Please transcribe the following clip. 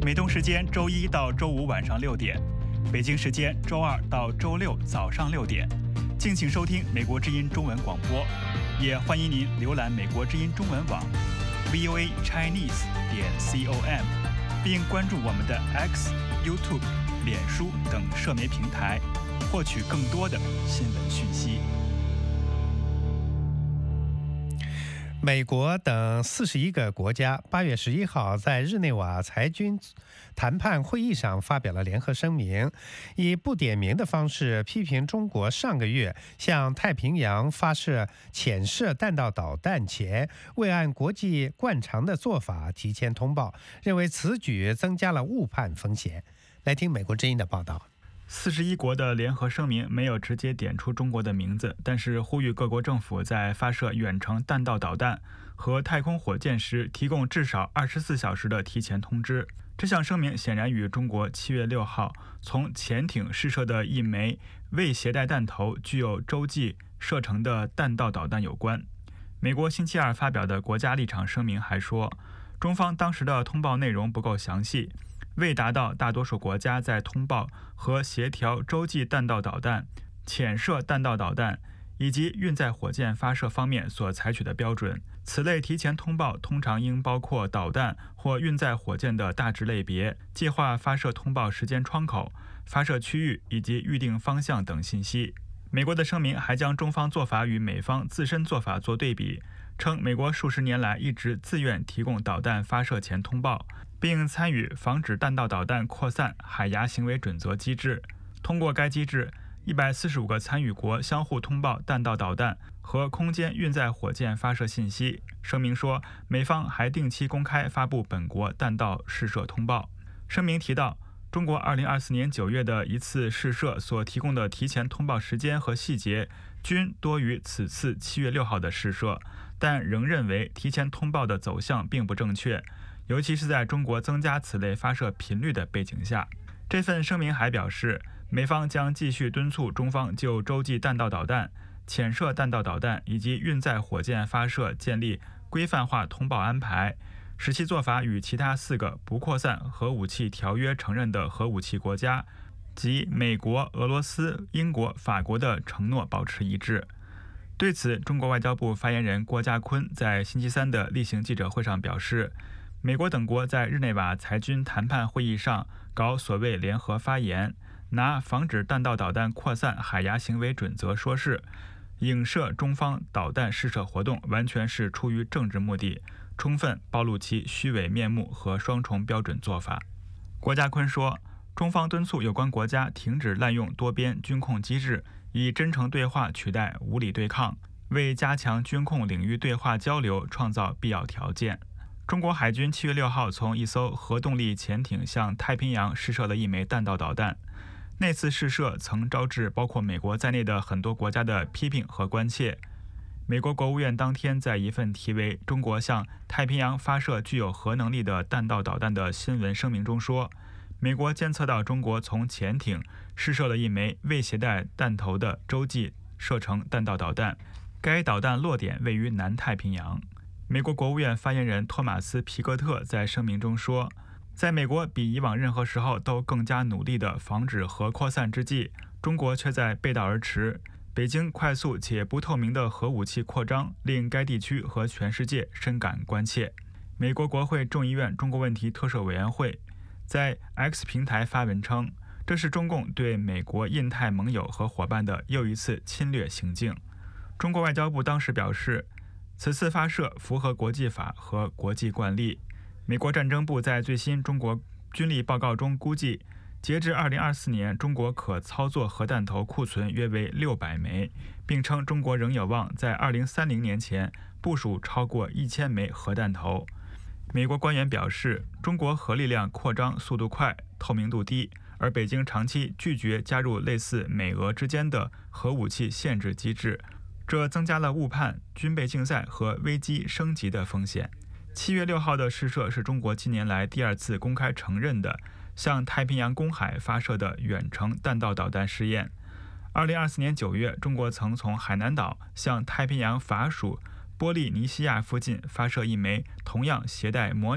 美东时间周一到周五晚上6点，北京时间周二到周六早上6点。敬请收听美国之音中文广播，也欢迎您浏览美国之音中文网 voachinese.com， 并关注我们的 X、YouTube、脸书等社媒平台，获取更多的新闻讯息。 美国等41个国家8月11号在日内瓦裁军谈判会议上发表了联合声明，以不点名的方式批评中国上个月向太平洋发射潜射弹道导弹前未按国际惯常的做法提前通报，认为此举增加了误判风险。来听美国之音的报道。 41国的联合声明没有直接点出中国的名字，但是呼吁各国政府在发射远程弹道导弹和太空火箭时提供至少24小时的提前通知。这项声明显然与中国7月6号从潜艇试射的一枚未携带弹头具有洲际射程的弹道导弹有关。美国星期二发表的国家立场声明还说，中方当时的通报内容不够详细，未达到大多数国家在通报和协调洲际弹道导弹、潜射弹道导弹以及运载火箭发射方面所采取的标准。此类提前通报通常应包括导弹或运载火箭的大致类别、计划发射通报时间窗口、发射区域以及预定方向等信息。美国的声明还将中方做法与美方自身做法做对比，称美国数十年来一直自愿提供导弹发射前通报，并参与防止弹道导弹扩散海牙行为准则机制。通过该机制，145个参与国相互通报弹道导弹和空间运载火箭发射信息。声明说，美方还定期公开发布本国弹道试射通报。声明提到，中国2024年9月的一次试射所提供的提前通报时间和细节均多于此次7月6号的试射，但仍认为提前通报的走向并不正确，尤其是在中国增加此类发射频率的背景下。这份声明还表示，美方将继续敦促中方就洲际弹道导弹、潜射弹道导弹以及运载火箭发射建立规范化通报安排，使其做法与其他4个不扩散核武器条约承认的核武器国家及美国、俄罗斯、英国、法国的承诺保持一致。对此，中国外交部发言人郭家坤在星期三的例行记者会上表示，美国等国在日内瓦裁军谈判会议上搞所谓联合发言，拿防止弹道导弹扩散海牙行为准则说事，影射中方导弹试射活动完全是出于政治目的，充分暴露其虚伪面目和双重标准做法。郭家坤说，中方敦促有关国家停止滥用多边军控机制，以真诚对话取代无理对抗，为加强军控领域对话交流创造必要条件。中国海军7月6号从一艘核动力潜艇向太平洋试射了一枚弹道导弹。那次试射曾招致包括美国在内的很多国家的批评和关切。美国国务院当天在一份题为“中国向太平洋发射具有核能力的弹道导弹”的新闻声明中说，美国监测到中国从潜艇试射了一枚未携带弹头的洲际射程弹道导弹，该导弹落点位于南太平洋。美国国务院发言人托马斯·皮格特在声明中说，在美国比以往任何时候都更加努力地防止核扩散之际，中国却在背道而驰。北京快速且不透明的核武器扩张令该地区和全世界深感关切。美国国会众议院中国问题特设委员会在 X 平台发文称，这是中共对美国印太盟友和伙伴的又一次侵略行径。中国外交部当时表示，此次发射符合国际法和国际惯例。美国战争部在最新中国军力报告中估计，截至2024年，中国可操作核弹头库存约为600枚，并称中国仍有望在2030年前部署超过1000枚核弹头。美国官员表示，中国核力量扩张速度快，透明度低，而北京长期拒绝加入类似美俄之间的核武器限制机制，这增加了误判、军备竞赛和危机升级的风险。7月6号的试射是中国近年来第2次公开承认的向太平洋公海发射的远程弹道导弹试验。2024年9月，中国曾从海南岛向太平洋法属波利尼西亚附近发射一枚同样携带模